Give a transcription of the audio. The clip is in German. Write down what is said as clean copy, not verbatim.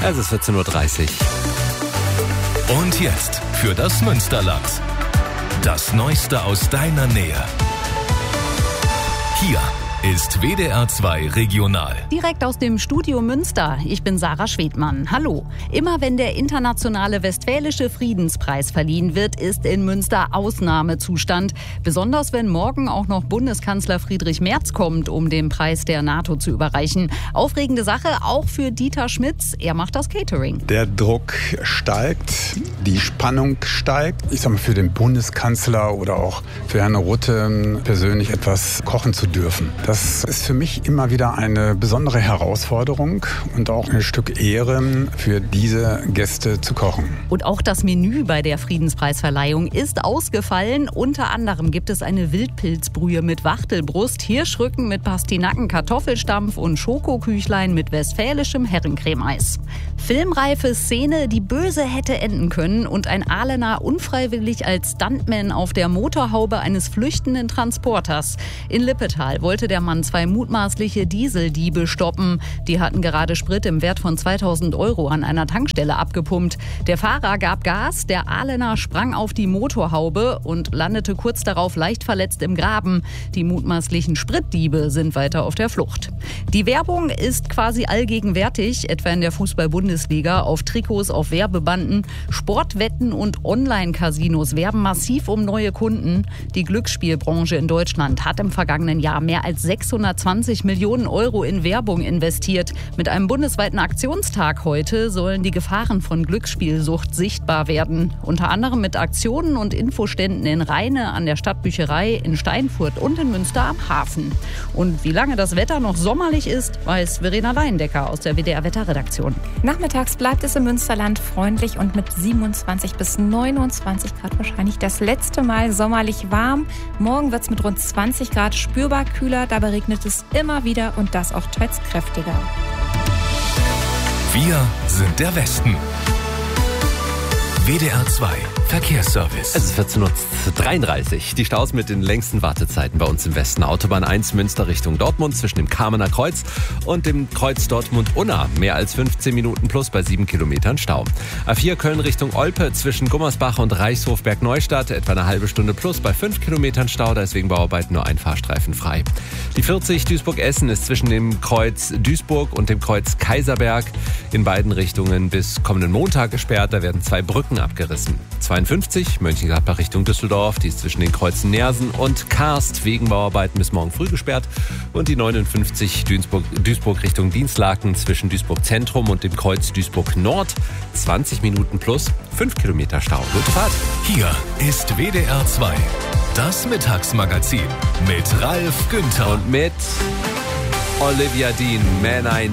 Es ist 14.30 Uhr. Und jetzt für das Münsterland. Das Neueste aus deiner Nähe. Hier ist WDR 2 Regional. Direkt aus dem Studio Münster. Ich bin Sarah Schwedmann. Hallo. Immer wenn der internationale Westfälische Friedenspreis verliehen wird, ist in Münster Ausnahmezustand. Besonders wenn morgen auch noch Bundeskanzler Friedrich Merz kommt, um den Preis der NATO zu überreichen. Aufregende Sache auch für Dieter Schmitz. Er macht das Catering. Der Druck steigt, die Spannung steigt. Ich sage mal, für den Bundeskanzler oder auch für Herrn Rutte persönlich etwas kochen zu dürfen. Das ist für mich immer wieder eine besondere Herausforderung und auch ein Stück Ehre, für diese Gäste zu kochen. Und auch das Menü bei der Friedenspreisverleihung ist ausgefallen. Unter anderem gibt es eine Wildpilzbrühe mit Wachtelbrust, Hirschrücken mit Pastinaken, Kartoffelstampf und Schokoküchlein mit westfälischem Herrencremeis. Filmreife Szene, die böse hätte enden können und ein Ahlener unfreiwillig als Stuntman auf der Motorhaube eines flüchtenden Transporters. In Lippetal wollte der Mann 2 mutmaßliche Dieseldiebe stoppen. Die hatten gerade Sprit im Wert von 2.000 € an einer Tankstelle abgepumpt. Der Fahrer gab Gas, der Ahlener sprang auf die Motorhaube und landete kurz darauf leicht verletzt im Graben. Die mutmaßlichen Spritdiebe sind weiter auf der Flucht. Die Werbung ist quasi allgegenwärtig, etwa in der Fußball-Bundesliga, auf Trikots, auf Werbebanden. Sportwetten und Online-Casinos werben massiv um neue Kunden. Die Glücksspielbranche in Deutschland hat im vergangenen Jahr mehr als 620 Millionen € in Werbung investiert. Mit einem bundesweiten Aktionstag heute sollen die Gefahren von Glücksspielsucht sichtbar werden. Unter anderem mit Aktionen und Infoständen in Rheine, an der Stadtbücherei, in Steinfurt und in Münster am Hafen. Und wie lange das Wetter noch sommerlich ist, weiß Verena Leindecker aus der WDR-Wetterredaktion. Nachmittags bleibt es im Münsterland freundlich und mit 27 bis 29 Grad wahrscheinlich das letzte Mal sommerlich warm. Morgen wird es mit rund 20 Grad spürbar kühler, dabei regnet es immer wieder und das auch teils kräftiger. Wir sind der Westen. WDR 2 Verkehrsservice. Es ist 14.33 Uhr. Die Staus mit den längsten Wartezeiten bei uns im Westen. Autobahn 1 Münster Richtung Dortmund zwischen dem Kamener Kreuz und dem Kreuz Dortmund-Unna. Mehr als 15 Minuten plus bei 7 Kilometern Stau. A4 Köln Richtung Olpe zwischen Gummersbach und Reichshofberg-Neustadt. Etwa eine halbe Stunde plus bei 5 Kilometern Stau. Da ist wegen Bauarbeiten nur ein Fahrstreifen frei. Die 40 Duisburg-Essen ist zwischen dem Kreuz Duisburg und dem Kreuz Kaiserberg in beiden Richtungen bis kommenden Montag gesperrt. Da werden 2 Brücken abgerissen. 52 Mönchengladbach Richtung Düsseldorf, die ist zwischen den Kreuzen Nersen und Karst wegen Bauarbeiten bis morgen früh gesperrt. Und die 59 Duisburg Richtung Dienstlaken zwischen Duisburg Zentrum und dem Kreuz Duisburg Nord. 20 Minuten plus 5 Kilometer Stau. Gute Fahrt. Hier ist WDR 2, das Mittagsmagazin mit Ralf Günther und mit Olivia Dean, Man I